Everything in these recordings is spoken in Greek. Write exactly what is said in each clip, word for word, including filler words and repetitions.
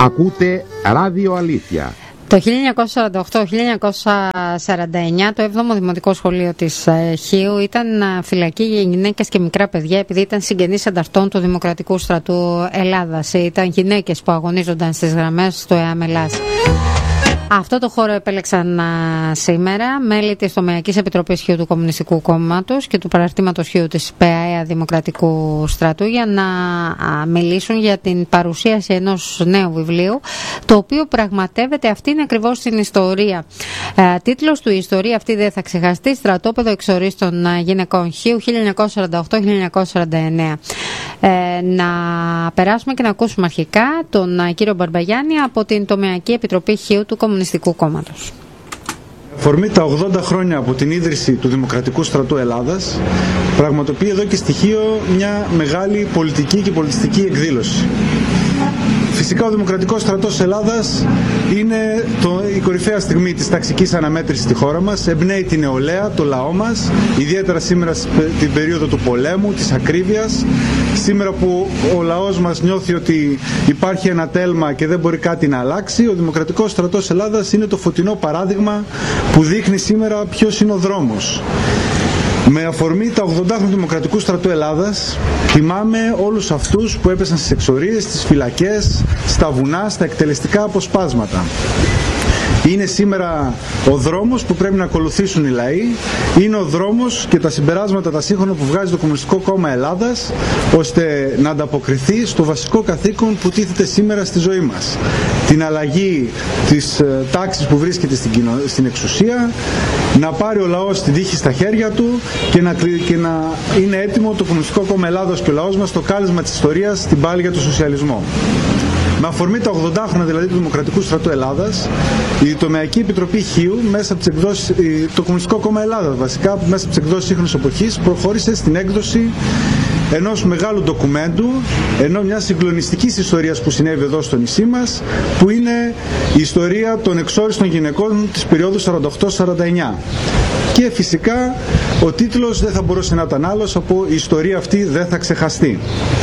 Ακούτε Ράδιο Αλήθεια. Το χίλια εννιακόσια σαράντα οκτώ χίλια εννιακόσια σαράντα εννιά το έβδομο Δημοτικό Σχολείο της Χίου ήταν φυλακή για γυναίκες και μικρά παιδιά επειδή ήταν συγγενείς ανταρτών του Δημοκρατικού Στρατού Ελλάδας. Ήταν γυναίκες που αγωνίζονταν στις γραμμές του ΕΑΜ Ελλάς. Αυτό το χώρο επέλεξαν α, σήμερα μέλη της Τομεακής Επιτροπής Χίου του Κομμουνιστικού Κόμματος και του Παραρτήματος Χίου της ΠΑΕΑ Δημοκρατικού Στρατού για να α, μιλήσουν για την παρουσίαση ενός νέου βιβλίου, το οποίο πραγματεύεται αυτήν ακριβώς την ιστορία. Ε, τίτλος του «Η ιστορία αυτή δεν θα ξεχαστεί, στρατόπεδο εξορής των γυναικών Χίου χίλια εννιακόσια σαράντα οκτώ χίλια εννιακόσια σαράντα εννέα». Ε, να περάσουμε και να ακούσουμε αρχικά τον α, κύριο Μπαρμπαγιάννη από την Τομεακή Επιτροπή Χίου του Κομμουνιστικού Κόμματος. Αφορμή τα ογδόντα χρόνια από την ίδρυση του Δημοκρατικού Στρατού Ελλάδας, πραγματοποιεί εδώ και στοιχείο μια μεγάλη πολιτική και πολιτιστική εκδήλωση. Φυσικά ο Δημοκρατικός Στρατός Ελλάδας είναι το, η κορυφαία στιγμή της ταξικής αναμέτρησης στη χώρα μας, εμπνέει την νεολαία, το λαό μας, ιδιαίτερα σήμερα την περίοδο του πολέμου, της ακρίβειας, σήμερα που ο λαός μας νιώθει ότι υπάρχει ένα τέλμα και δεν μπορεί κάτι να αλλάξει. Ο Δημοκρατικός Στρατός Ελλάδας είναι το φωτεινό παράδειγμα που δείχνει σήμερα ποιος είναι ο δρόμος. Με αφορμή τα ογδόντα χρόνια του Δημοκρατικού Στρατού Ελλάδας, θυμάμαι όλους αυτούς που έπεσαν στις εξορίες, στις φυλακές, στα βουνά, στα εκτελεστικά αποσπάσματα. Είναι σήμερα ο δρόμος που πρέπει να ακολουθήσουν οι λαοί, είναι ο δρόμος και τα συμπεράσματα τα σύγχρονα που βγάζει το Κομμουνιστικό Κόμμα Ελλάδας, ώστε να ανταποκριθεί στο βασικό καθήκον που τίθεται σήμερα στη ζωή μας. Την αλλαγή της ε, τάξης που βρίσκεται στην, κοινο... στην εξουσία, να πάρει ο λαός τη δίχη στα χέρια του και να, και να είναι έτοιμο το Κομμουνιστικό Κόμμα Ελλάδος και ο λαός μας στο κάλεσμα της ιστορίας στην πάλη για το σοσιαλισμό. Με αφορμή τα ογδόντα χρόνια δηλαδή του Δημοκρατικού Στρατού Ελλάδας, η Τομεακή Επιτροπή Χίου, μέσα από τις εκδόσεις, το Κομμουνιστικό Κόμμα Ελλάδας βασικά, μέσα από τις εκδόσεις σύγχρονης εποχής, προχώρησε στην έκδοση ενός μεγάλου ντοκουμέντου, ενώ μιας συγκλονιστικής ιστορίας που συνέβη εδώ στο νησί μας, που είναι η ιστορία των εξόριστων γυναικών της περίοδου σαράντα οκτώ σαράντα εννέα. Και φυσικά ο τίτλος δεν θα μπορούσε να ήταν άλλος από «Η ιστορία αυτή δεν θα ξεχαστεί».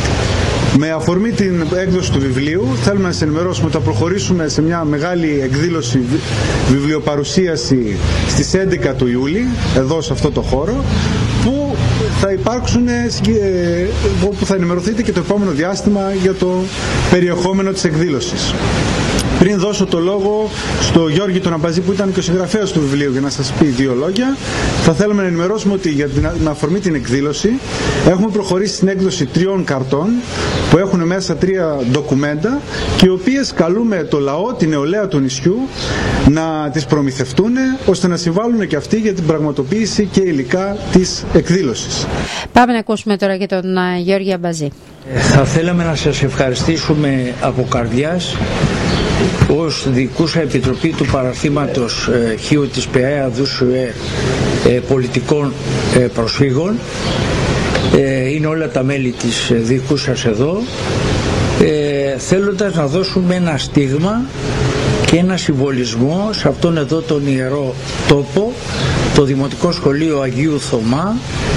Με αφορμή την έκδοση του βιβλίου, θέλουμε να σας ενημερώσουμε ότι θα προχωρήσουμε σε μια μεγάλη εκδήλωση βιβλιοπαρουσίαση στις έντεκα του Ιούλη, εδώ σε αυτό το χώρο, που θα υπάρξουν, όπου θα ενημερωθείτε και το επόμενο διάστημα για το περιεχόμενο της εκδήλωσης. Πριν δώσω το λόγο στο Γιώργη τον Αμπαζή, που ήταν και ο συγγραφέας του βιβλίου, για να σας πει δύο λόγια, θα θέλουμε να ενημερώσουμε ότι για την, με αφορμή την εκδήλωση έχουμε προχωρήσει στην έκδοση τριών καρτών που έχουν μέσα τρία ντοκουμέντα και οι οποίες καλούμε το λαό, την νεολαία του νησιού να τις προμηθευτούν, ώστε να συμβάλλουν και αυτοί για την πραγματοποίηση και υλικά της εκδήλωσης. Πάμε να ακούσουμε τώρα και τον uh, Γιώργη Αμπαζή. Θα θέλαμε να σας ευχαριστήσουμε από καρδιάς ως δικούσα επιτροπή του παραρθήματος ε, Χίου της ΠΑΕΑ ΔΟΥΣΟΕ ε, πολιτικών ε, προσφύγων. Ε, είναι όλα τα μέλη της ε, δικούσας εδώ, ε, θέλοντας να δώσουμε ένα στίγμα και ένα συμβολισμό σε αυτόν εδώ τον ιερό τόπο, το Δημοτικό Σχολείο Αγίου Θωμά.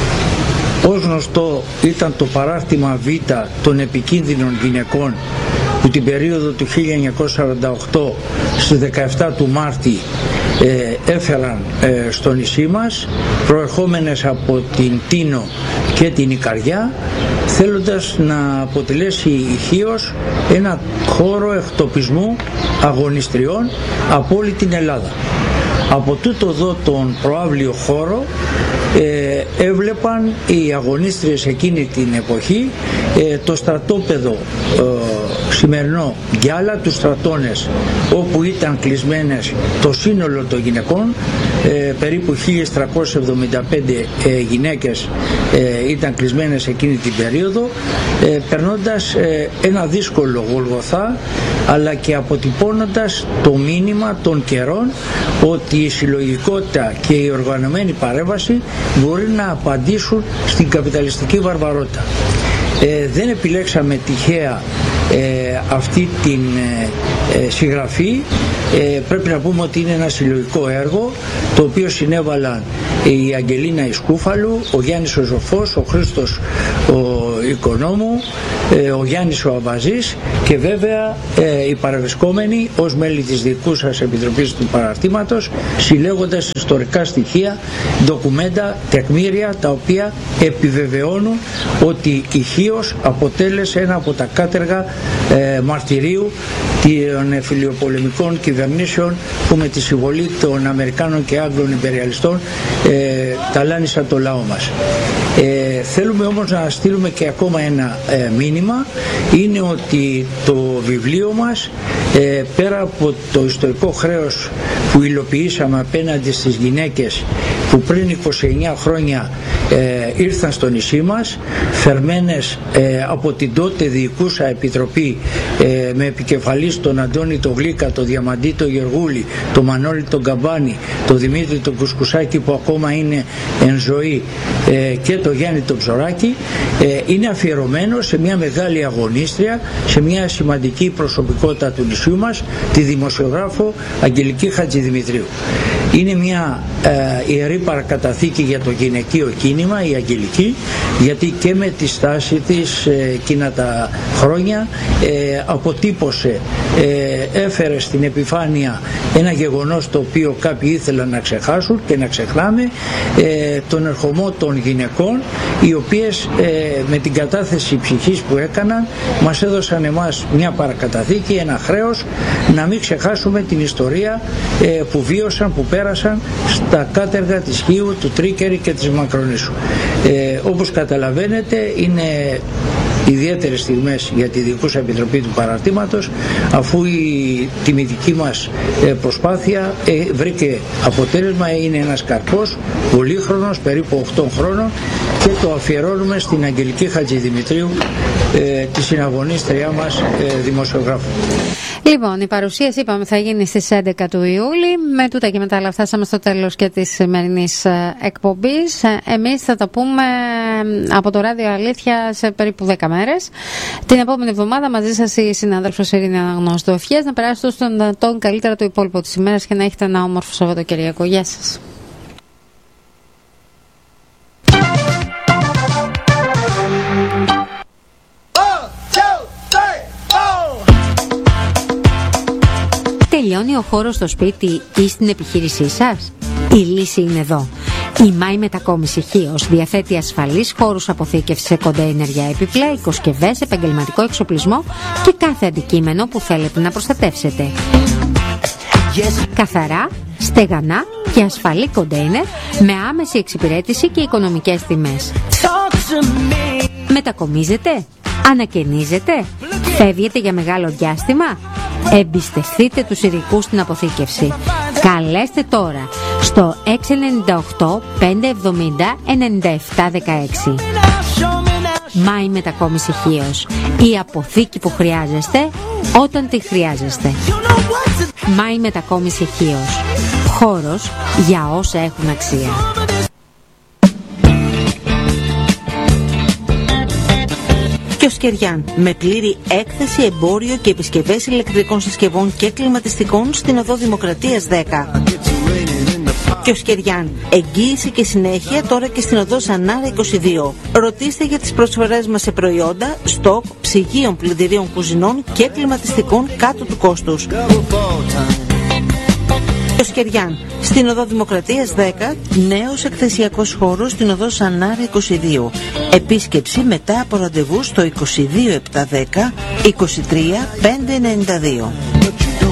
Ως γνωστό ήταν το παράρτημα Β των επικίνδυνων γυναικών που την περίοδο του χίλια εννιακόσια σαράντα οκτώ στις δεκαεπτά του Μάρτη ε, έφεραν ε, στο νησί μας, προερχόμενες από την Τίνο και την Ικαριά, θέλοντας να αποτελέσει η Χίος ένα χώρο εκτοπισμού αγωνιστριών από όλη την Ελλάδα. Από τούτο εδώ τον προαύλιο χώρο ε, έβλεπαν οι αγωνίστριες εκείνη την εποχή ε, το στρατόπεδο ε, σημερινό Γκιάλα, τους στρατώνες όπου ήταν κλεισμένες το σύνολο των γυναικών, ε, περίπου χίλια τριακόσιες εβδομήντα πέντε ε, γυναίκες ε, ήταν κλεισμένες εκείνη την περίοδο, ε, περνώντας ε, ένα δύσκολο Γολγοθά, αλλά και αποτυπώνοντας το μήνυμα των καιρών ότι η συλλογικότητα και η οργανωμένη παρέμβαση μπορεί να απαντήσουν στην καπιταλιστική βαρβαρότητα. Ε, δεν επιλέξαμε τυχαία ε, αυτή την ε, συγγραφή. Ε, πρέπει να πούμε ότι είναι ένα συλλογικό έργο το οποίο συνέβαλαν η Αγγελίνα Ισκούφαλου, ο Γιάννης ο Ζωφός, ο Χρήστος ο Οικονόμου, ε, ο Γιάννης ο Αμπαζής και βέβαια ε, οι παρευρισκόμενοι ως μέλη της Διοικούσας Επιτροπής του Παραρτήματος, συλλέγοντας ιστορικά στοιχεία, ντοκουμέντα, τεκμήρια τα οποία επιβεβαιώνουν ότι η Χίος αποτέλεσε ένα από τα κάτεργα ε, μαρτυρίου των φιλιοπολεμικών κυβερνήσεων που με τη συμβολή των Αμερικάνων και Άγγλων υπεριαλιστών ε, ταλάνισαν το λαό μας. Ε, θέλουμε όμως να στείλουμε και ακόμα ένα ε, μήνυμα, είναι ότι το βιβλίο μας ε, πέρα από το ιστορικό χρέος που υλοποιήσαμε απέναντι στις γυναίκες που πριν είκοσι εννέα χρόνια ε, ήρθαν στο νησί μας, φερμένες ε, από την τότε Διοικούσα Επιτροπή ε, με επικεφαλής τον Αντώνη τον Γλίκα, τον Διαμαντή τον Γεργούλη, τον Μανώλη τον Καμπάνη, τον Δημήτρη τον Κουσκουσάκη που ακόμα είναι εν ζωή ε, και τον Γιάννη τον Ψωράκη, ε, είναι αφιερωμένο σε μια μεγάλη αγωνίστρια, σε μια σημαντική προσωπικότητα του νησιού μας, τη δημοσιογράφο Αγγελική Χατζηδημητρίου. Είναι μια ε, ιερή παρακαταθήκη για το γυναικείο κίνημα, η Αγγελική, γιατί και με τη στάση της ε, εκείνα τα χρόνια ε, αποτύπωσε, ε, έφερε στην επιφάνεια ένα γεγονός το οποίο κάποιοι ήθελαν να ξεχάσουν και να ξεχνάμε, ε, τον ερχομό των γυναικών, οι οποίες ε, με την κατάθεση ψυχής που έκαναν μας έδωσαν εμάς μια παρακαταθήκη, ένα χρέος να μην ξεχάσουμε την ιστορία ε, που βίωσαν, που πέρασαν στα κάτεργα της Χίου, του Τρίκερη και της Μακρονήσου. Ε, όπως καταλαβαίνετε είναι ιδιαίτερες στιγμές για τη Διοικούσα Επιτροπή του Παραρτήματος, αφού η τιμητική μας προσπάθεια βρήκε αποτέλεσμα, είναι ένας καρπός πολύχρονος, περίπου οκτώ χρόνων, και το αφιερώνουμε στην Αγγελική Χατζηδημητρίου, τη συναγωνίστριά μας δημοσιογράφου. Λοιπόν, η παρουσίαση είπαμε θα γίνει στις έντεκα του Ιούλη. Με τούτα και μετά, αλλά φτάσαμε στο τέλος και της σημερινής εκπομπής. Εμείς θα τα πούμε από το Ράδιο Αλήθεια σε περίπου δέκα μέρες. Την επόμενη εβδομάδα μαζί σας η συνάδελφος Ειρήνη Αναγνώστου. Ευχές να περάσετε στον τον καλύτερα το υπόλοιπο της ημέρας και να έχετε ένα όμορφο Σαββατοκυριακό. Γεια σας. Τελειώνει ο χώρος στο σπίτι ή στην επιχείρησή σας? Η λύση είναι εδώ. Η Μάη Μετακόμιση Χίος διαθέτει ασφαλείς χώρους αποθήκευσης σε κοντέινερ για έπιπλα, οικοσκευές, επαγγελματικό εξοπλισμό και κάθε αντικείμενο που θέλετε να προστατεύσετε. Καθαρά, στεγανά και ασφαλή κοντέινερ με άμεση εξυπηρέτηση και οικονομικές τιμές. Μετακομίζετε? Ανακαινίζετε? Φεύγετε για μεγάλο διάστημα? Εμπιστευτείτε τους ειδικούς στην αποθήκευση. Καλέστε τώρα στο έξι εννιά οκτώ πέντε εβδομήντα ενενήντα επτά δεκαέξι. Μάη Μετακόμιση Χίος. Η αποθήκη που χρειάζεστε όταν τη χρειάζεστε. Μάη Μετακόμιση Χίος. Χώρος για όσα έχουν αξία. Κιοσκεριάν, με πλήρη έκθεση, εμπόριο και επισκευές ηλεκτρικών συσκευών και κλιματιστικών στην οδό Δημοκρατίας δέκα. Κιοσκεριάν, εγγύηση και συνέχεια τώρα και στην οδό Σανάρα είκοσι δύο. Ρωτήστε για τις προσφορές μας σε προϊόντα, στόκ, ψυγείων, πλυντηρίων κουζινών και κλιματιστικών κάτω του κόστους. Κιοσκεριάν, στην οδό Δημοκρατίας δέκα, νέος εκθεσιακός χώρος στην οδό Σανάρα είκοσι δύο. Επίσκεψη μετά από ραντεβού στο είκοσι δύο επτακόσια δέκα είκοσι τρία πεντακόσια ενενήντα δύο.